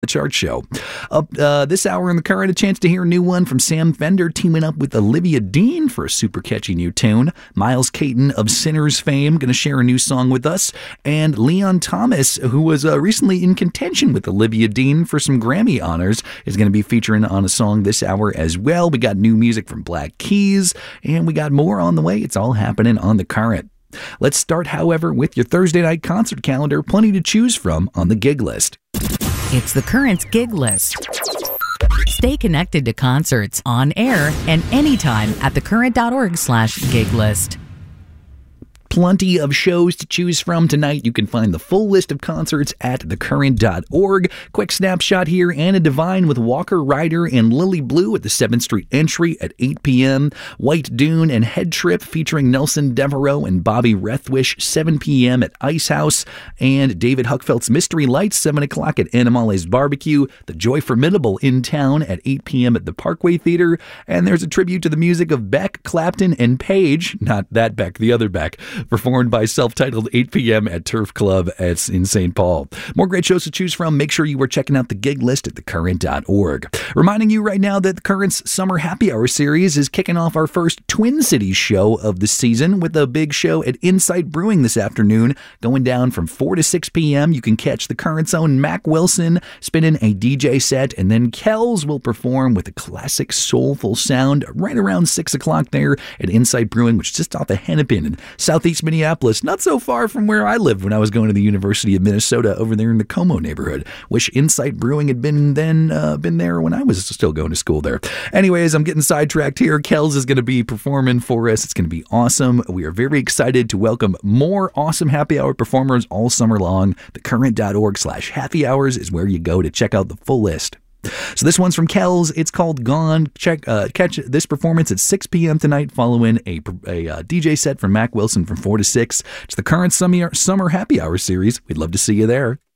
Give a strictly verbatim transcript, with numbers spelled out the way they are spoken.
The Chart Show. Up uh, this hour in the Current, a chance to hear a new one from Sam Fender teaming up with Olivia Dean for a super catchy new tune. Miles Caton of Sinners fame going to share a new song with us. And Leon Thomas, who was uh, recently in contention with Olivia Dean for some Grammy honors, is going to be featuring on a song this hour as well. We got new music from Black Keys, and we got more on the way. It's all happening on the Current. Let's start, however, with your Thursday night concert calendar. Plenty to choose from on the gig list. It's the Current's gig list. Stay connected to concerts on air and anytime at thecurrent.org slash gig list. Plenty of shows to choose from tonight. You can find the full list of concerts at the current dot org. Quick snapshot here. Anna Devine with Walker Ryder and Lily Blue at the seventh Street Entry at eight p.m. White Dune and Head Trip featuring Nelson Devereaux and Bobby Rethwish, seven p.m. at Ice House. And David Huckfeldt's Mystery Lights, seven o'clock at Animale's Barbecue. The Joy Formidable in town at eight p.m. at the Parkway Theater. And there's a tribute to the music of Beck, Clapton, and Page. Not that Beck, the other Beck. Performed by Self-Titled, eight p.m. at Turf Club at, in Saint Paul. More great shows to choose from. Make sure you are checking out the gig list at the current dot org. Reminding you right now that the Current's Summer Happy Hour series is kicking off our first Twin Cities show of the season with a big show at Insight Brewing this afternoon, going down from four to six p.m. You can catch the Current's own Mac Wilson spinning a D J set, and then Kells will perform with a classic soulful sound right around six o'clock there at Insight Brewing, which is just off the Hennepin in southeast Minneapolis, not so far from where I lived when I was going to the University of Minnesota over there in the Como neighborhood. Wish Insight Brewing had been then uh, been there when I was still going to school there. Anyways, I'm getting sidetracked here. Kells is going to be performing for us. It's going to be awesome. We are very excited to welcome more awesome happy hour performers all summer long. The current dot org slash happy hours is where you go to check out the full list. So this one's from Kells. It's called Gone. Check uh, catch this performance at six p.m. tonight following a, a uh, D J set from Mac Wilson from four to six. It's the Current Summer, Summer Happy Hour series. We'd love to see you there.